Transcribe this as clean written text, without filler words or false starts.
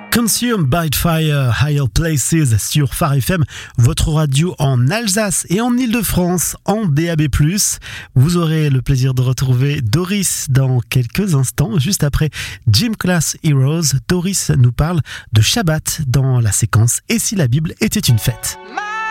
Consumed by Fire, Higher Places sur Phare FM, votre radio en Alsace et en Ile-de-France en DAB+. Vous aurez le plaisir de retrouver Doris dans quelques instants, juste après Gym Class Heroes. Doris nous parle de Shabbat dans la séquence « Et si la Bible était une fête ?»